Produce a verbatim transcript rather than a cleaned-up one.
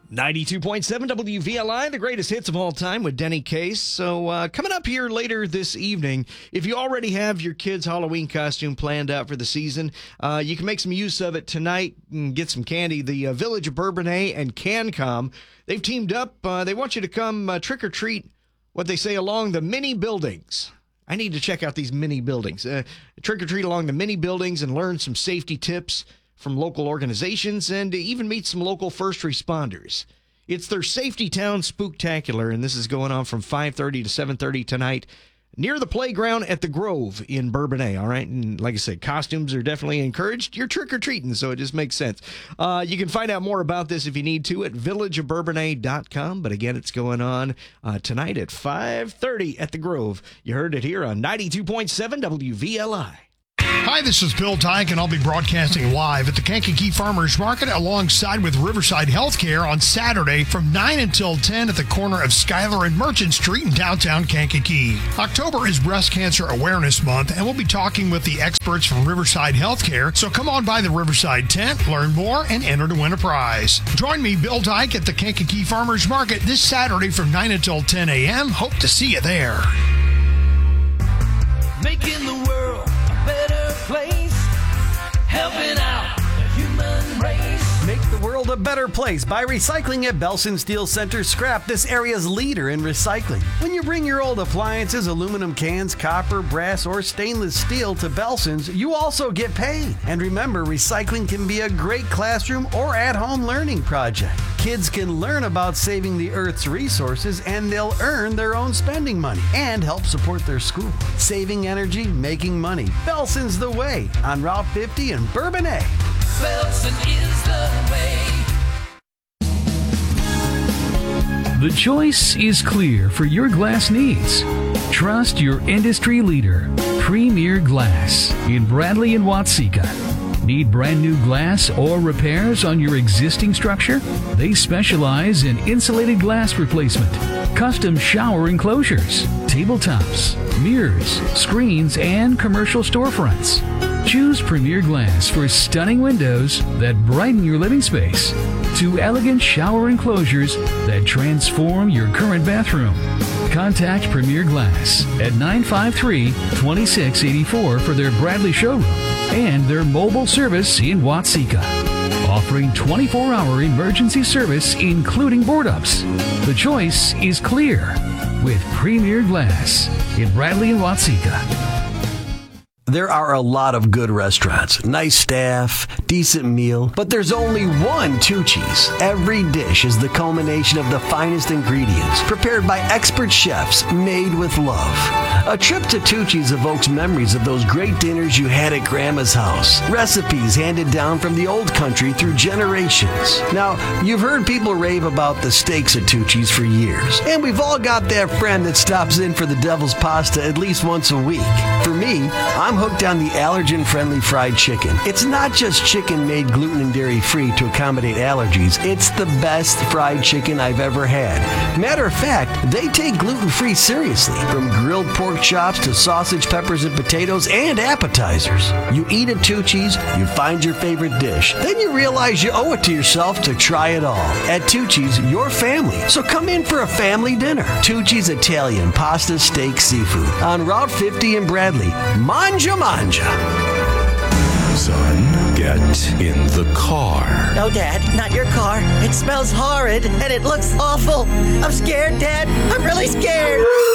ninety-two point seven W V L I, the greatest hits of all time with Denny Case. So uh, coming up here later this evening, if you already have your kid's Halloween costume planned out for the season, uh, you can make some use of it tonight and get some candy. The uh, Village of Bourbonnais and CanCom, they've teamed up. Uh, they want you to come uh, trick-or-treat, what they say, along the mini buildings. I need to check out these mini buildings. Uh, trick-or-treat along the mini buildings and learn some safety tips from local organizations, and even meet some local first responders. It's their Safety Town Spooktacular, and this is going on from five thirty to seven thirty tonight near the playground at the Grove in Bourbonnais, all right? And like I said, costumes are definitely encouraged. You're trick-or-treating, so it just makes sense. Uh, you can find out more about this if you need to at village of bourbonnais dot com, but again, it's going on uh, tonight at five thirty at the Grove. You heard it here on ninety-two point seven W V L I. Hi, this is Bill Dyke, and I'll be broadcasting live at the Kankakee Farmers Market alongside with Riverside Healthcare on Saturday from nine until ten at the corner of Schuyler and Merchant Street in downtown Kankakee. October is Breast Cancer Awareness Month, and we'll be talking with the experts from Riverside Healthcare, so come on by the Riverside tent, learn more, and enter to win a prize. Join me, Bill Dyke, at the Kankakee Farmers Market this Saturday from nine until ten a.m. Hope to see you there. Making the world a better place, helping out the human race. Make the world a better place by recycling at Belson Steel Center Scrap, this area's leader in recycling. When you bring your old appliances, aluminum cans, copper, brass, or stainless steel to Belson's, you also get paid. And remember, recycling can be a great classroom or at-home learning project. Kids can learn about saving the Earth's resources, and they'll earn their own spending money and help support their school. Saving energy, making money. Belson's the way on Route fifty in Bourbonnais. Belson is the way. The choice is clear for your glass needs. Trust your industry leader, Premier Glass, in Bradley and Watseka. Need brand new glass or repairs on your existing structure? They specialize in insulated glass replacement, custom shower enclosures, tabletops, mirrors, screens, and commercial storefronts. Choose Premier Glass for stunning windows that brighten your living space, to elegant shower enclosures that transform your current bathroom. Contact Premier Glass at nine five three, two six eight four for their Bradley showroom and their mobile service in Watseka, offering twenty-four hour emergency service including board-ups. The choice is clear with Premier Glass in Bradley and Watseka. There are a lot of good restaurants, nice staff, decent meal, but there's only one Tucci's. Every dish is the culmination of the finest ingredients, prepared by expert chefs, made with love. A trip to Tucci's evokes memories of those great dinners you had at Grandma's house. Recipes handed down from the old country through generations. Now, you've heard people rave about the steaks at Tucci's for years, and we've all got that friend that stops in for the devil's pasta at least once a week. For me, I'm hooked on the allergen-friendly fried chicken. It's not just chicken made gluten and dairy-free to accommodate allergies. It's the best fried chicken I've ever had. Matter of fact, they take gluten-free seriously. From grilled pork chops to sausage, peppers, and potatoes, and appetizers. You eat at Tucci's, you find your favorite dish. Then you realize you owe it to yourself to try it all. At Tucci's, your family. So come in for a family dinner. Tucci's Italian, pasta, steak, seafood. On Route fifty in Bradley. Manja Manja. Son, get in the car. No, Dad, not your car. It smells horrid and it looks awful. I'm scared, Dad. I'm really scared.